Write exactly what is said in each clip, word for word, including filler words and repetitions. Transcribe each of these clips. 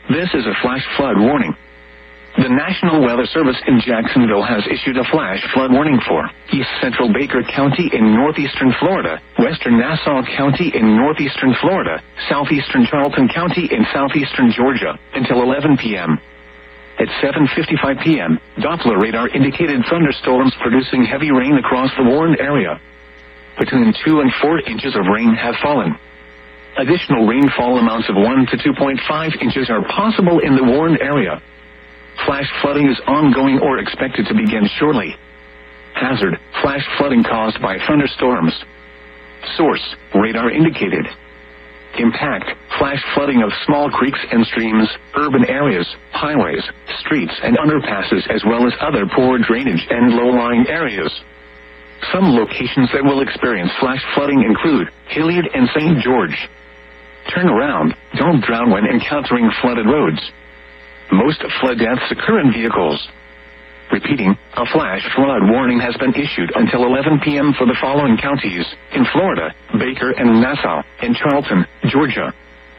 This is a flash flood warning. The National Weather Service in Jacksonville has issued a flash flood warning for East Central Baker County in northeastern Florida, Western Nassau County in northeastern Florida, southeastern Charlton County in southeastern Georgia until eleven p.m. At seven fifty-five p.m., Doppler radar indicated thunderstorms producing heavy rain across the warned area. Between two and four inches of rain have fallen. Additional rainfall amounts of one to two point five inches are possible in the warned area. Flash flooding is ongoing or expected to begin shortly. Hazard, flash flooding caused by thunderstorms. Source, radar indicated. Impact, flash flooding of small creeks and streams, urban areas, highways, streets and underpasses as well as other poor drainage and low-lying areas. Some locations that will experience flash flooding include Hilliard and Saint George. Turn around, don't drown when encountering flooded roads. Most flood deaths occur in vehicles. Repeating, a flash flood warning has been issued until eleven p.m. for the following counties in Florida, Baker and Nassau, and Charlton, Georgia.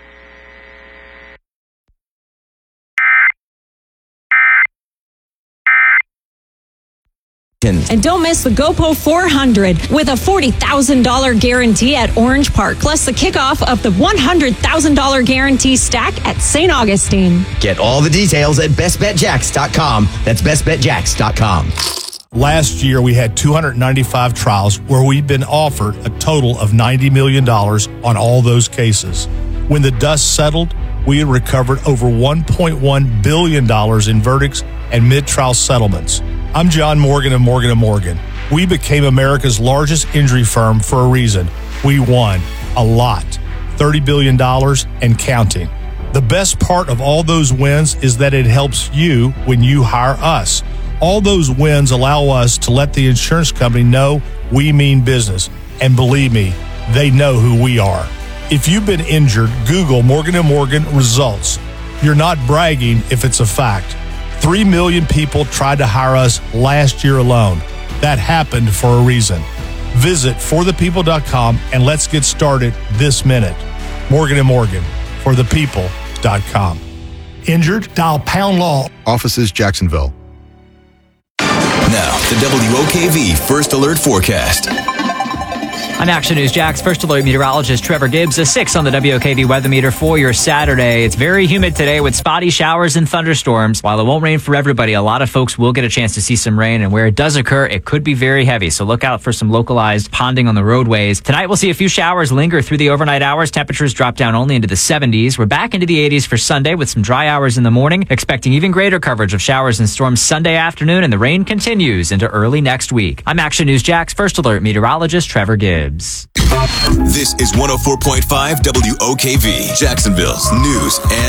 And don't miss the GoPro four hundred with a forty thousand dollars guarantee at Orange Park, plus the kickoff of the one hundred thousand dollars guarantee stack at Saint Augustine. Get all the details at best bet jacks dot com. That's best bet jacks dot com. Last year, we had two hundred ninety-five trials where we've been offered a total of ninety million dollars on all those cases. When the dust settled, we had recovered over one point one billion dollars in verdicts and mid-trial settlements. I'm John Morgan of Morgan and Morgan. We became America's largest injury firm for a reason. We won a lot, thirty billion dollars and counting. The best part of all those wins is that it helps you when you hire us. All those wins allow us to let the insurance company know we mean business. And believe me, they know who we are. If you've been injured, Google Morgan and Morgan results. You're not bragging if it's a fact. Three million people tried to hire us last year alone. That happened for a reason. Visit for the people dot com and let's get started this minute. Morgan and Morgan, for the people dot com. Injured? Dial pound law. Offices, Jacksonville. Now, the W O K V First Alert Forecast. I'm Action News Jax First Alert meteorologist Trevor Gibbs. A six on the W O K V weather meter for your Saturday. It's very humid today with spotty showers and thunderstorms. While it won't rain for everybody, a lot of folks will get a chance to see some rain, and where it does occur, it could be very heavy. So look out for some localized ponding on the roadways. Tonight we'll see a few showers linger through the overnight hours. Temperatures drop down only into the seventies. We're back into the eighties for Sunday with some dry hours in the morning. Expecting even greater coverage of showers and storms Sunday afternoon, and the rain continues into early next week. I'm Action News Jax First Alert meteorologist Trevor Gibbs. This is one oh four point five W O K V, Jacksonville's news and